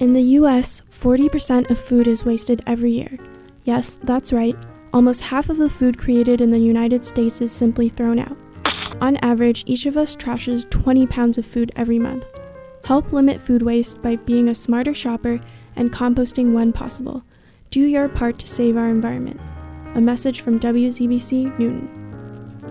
In the US, 40% of food is wasted every year. Yes, that's right. Almost half of the food created in the United States is simply thrown out. On average, each of us trashes 20 pounds of food every month. Help limit food waste by being a smarter shopper and composting when possible. Do your part to save our environment. A message from WZBC Newton.